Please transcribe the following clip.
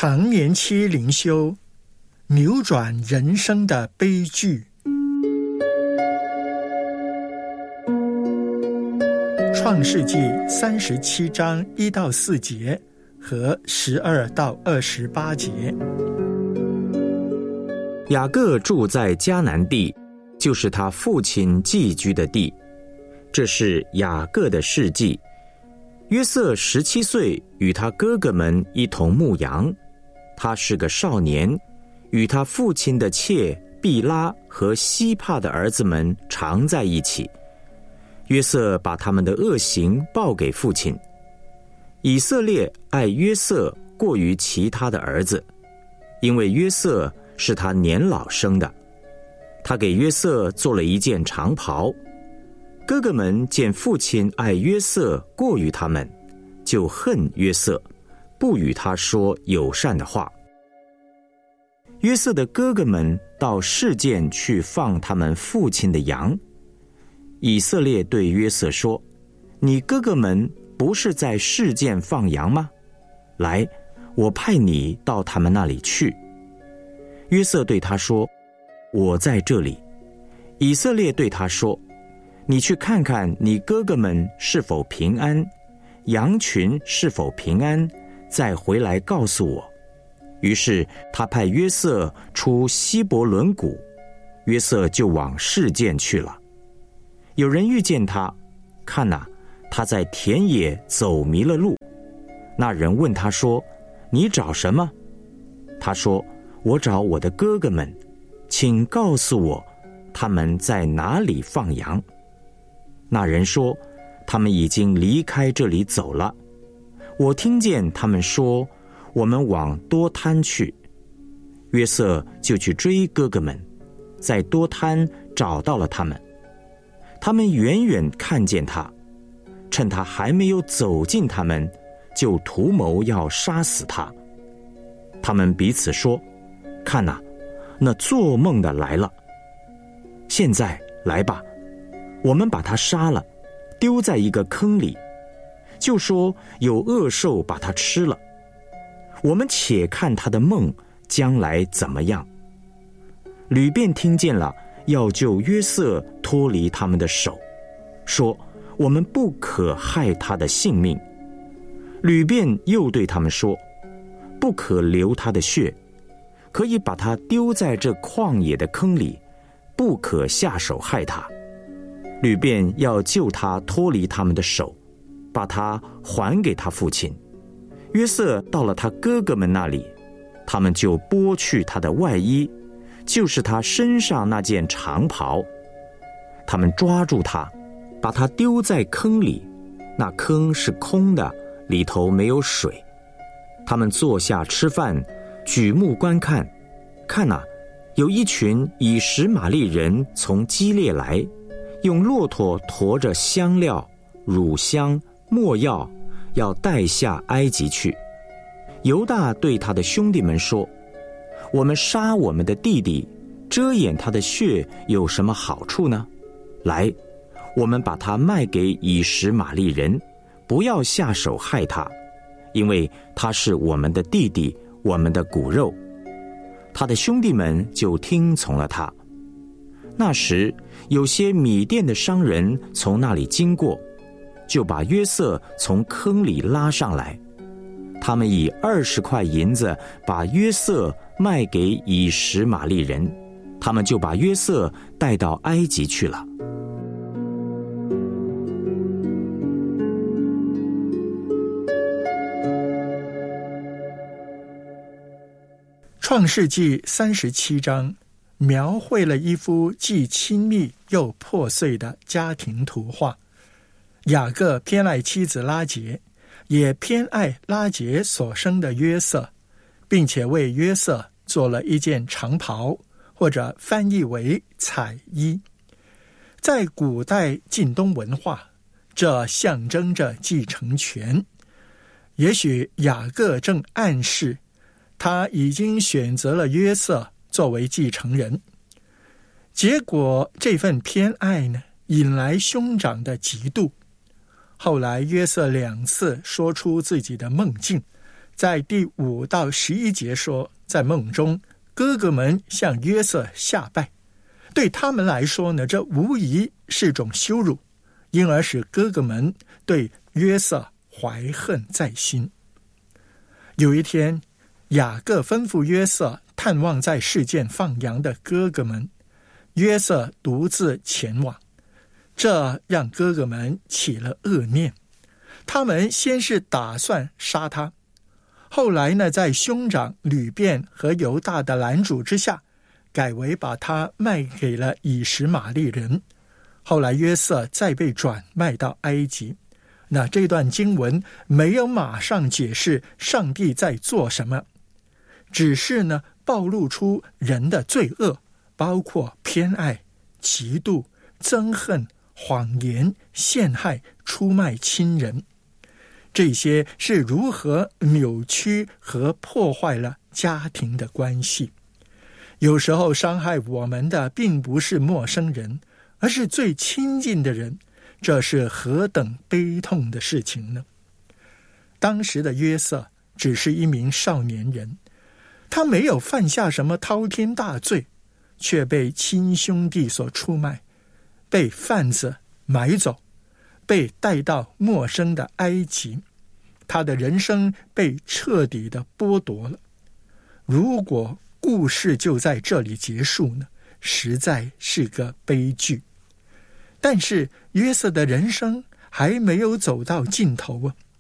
常年期灵修，扭转人生的悲剧。创世纪37章1到4节和12到28节。 雅各住在迦南地，就是他父亲寄居的地，这是雅各的事迹。约瑟17岁，与他哥哥们一同牧羊。他是个少年，与他父亲的妾毕拉和西帕的儿子们常在一起。约瑟把他们的恶行报给父亲。以色列爱约瑟过于其他的儿子，因为约瑟是他年老生的。他给约瑟做了一件长袍。哥哥们见父亲爱约瑟过于他们，就恨约瑟，不与他说友善的话。约瑟的哥哥们到示剑去放他们父亲的羊。以色列对约瑟说：你哥哥们不是在示剑放羊吗？来，我派你到他们那里去。约瑟对他说：我在这里。以色列对他说：你去看看你哥哥们是否平安，羊群是否平安，再回来告诉我。于是他派约瑟出希伯伦谷，约瑟就往示剑去了。有人遇见他，看哪，他在田野走迷了路。那人问他说：你找什么？他说：我找我的哥哥们，请告诉我他们在哪里放羊。那人说：他们已经离开这里走了。我听见他们说，我们往多滩去。约瑟就去追哥哥们，在多滩找到了他们。他们远远看见他，趁他还没有走近他们，就图谋要杀死他。他们彼此说：看哪，那做梦的来了。现在来吧，我们把他杀了，丢在一个坑里，就说有恶兽把他吃了。我们且看他的梦将来怎么样。吕便听见了，要救约瑟脱离他们的手，说：我们不可害他的性命。吕便又对他们说：不可流他的血，可以把他丢在这旷野的坑里，不可下手害他。吕便要救他脱离他们的手，把他还给他父亲。约瑟到了他哥哥们那里，他们就剥去他的外衣，就是他身上那件长袍。他们抓住他，把他丢在坑里，那坑是空的，里头没有水。他们坐下吃饭，举目观看，看哪，有一群以实玛利人从基列来，用骆驼驮着香料、乳香、没药，要带下埃及去。犹大对他的兄弟们说：我们杀我们的弟弟，遮掩他的血有什么好处呢？来，我们把他卖给以实玛利人，不要下手害他，因为他是我们的弟弟，我们的骨肉。他的兄弟们就听从了他。那时有些米甸的商人从那里经过，就把约瑟从坑里拉上来。他们以20块银子把约瑟卖给以实玛利人，他们就把约瑟带到埃及去了。 创世纪37章描绘了一幅既亲密又破碎的家庭图画。雅各偏爱妻子拉结，也偏爱拉结所生的约瑟，并且为约瑟做了一件长袍，或者翻译为彩衣。在古代近东文化，这象征着继承权。也许雅各正暗示他已经选择了约瑟作为继承人。结果这份偏爱呢，引来兄长的嫉妒。后来约瑟2次说出自己的梦境， 在第5到11节说，在梦中哥哥们向约瑟下拜，对他们来说呢，这无疑是种羞辱，因而使哥哥们对约瑟怀恨在心。有一天，雅各吩咐约瑟探望在示剑放羊的哥哥们，约瑟独自前往，这让哥哥们起了恶念。他们先是打算杀他，后来呢，在兄长吕便和犹大的拦阻之下，改为把他卖给了以实玛利人。后来约瑟再被转卖到埃及。那这段经文没有马上解释上帝在做什么，只是呢暴露出人的罪恶，包括偏爱、嫉妒、憎恨、谎言、陷害、出卖亲人。这些是如何扭曲和破坏了家庭的关系。有时候伤害我们的并不是陌生人，而是最亲近的人，这是何等悲痛的事情呢？当时的约瑟只是一名少年人，他没有犯下什么滔天大罪，却被亲兄弟所出卖，被贩子买走，被带到陌生的埃及。他的人生被彻底的剥夺了。如果故事就在这里结束呢，实在是个悲剧。但是约瑟的人生还没有走到尽头啊。